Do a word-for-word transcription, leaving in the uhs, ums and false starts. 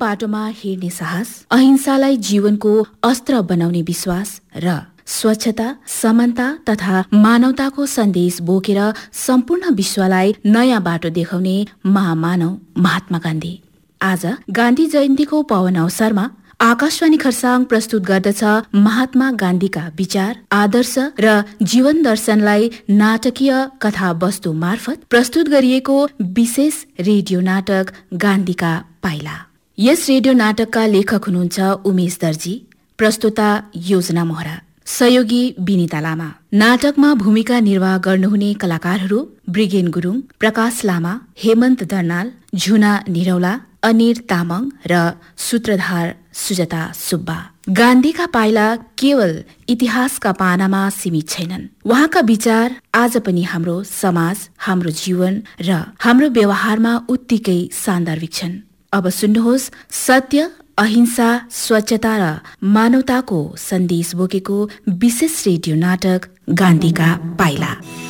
बाटोमा हिँड्ने साहस, अहिंसालाई जीवनको अस्त्र बनाउने विश्वास र स्वच्छता, समानता तथा मानवताको सन्देश बोकेर सम्पूर्ण विश्वलाई नयाँ बाटो देखाउने महामानव महात्मा गान्धी। आज गान्धी जयन्तीको पावन अवसरमा आकाशवाणी खरसाङ प्रस्तुत गर्दछ महात्मा गान्धीका विचार, आदर्श र जीवन दर्शनलाई नाटकीय कथा वस्तु मार्फत प्रस्तुत गरिएको विशेष रेडियो नाटक गान्धीका पाइला। यस रेडियो नाटकका लेखक हुनुहुन्छ उमेश दर्जी, प्रस्तुता योजना मोहरा, सहयोगी विनिता लामा। नाटकमा भूमिका निर्वाह गर्नुहुने कलाकारहरू ब्रिगेन गुरुङ, प्रकाश लामा, हेमन्त दर्नाल, झुना निरौला, अनिर तामाङ र सूत्रधार सुजता सुब्बा। गान्धीका पाइला केवल इतिहासका पानामा सीमित छैनन्। उहाँका विचार आज पनि हाम्रो समाज, हाम्रो जीवन र हाम्रो व्यवहारमा उत्तिकै सान्दर्भिक छन्। अब सुन्नुहोस् सत्य, अहिंसा, स्वच्छता र मानवताको सन्देश बोकेको विशेष रेडियो नाटक गान्धीका पाइला।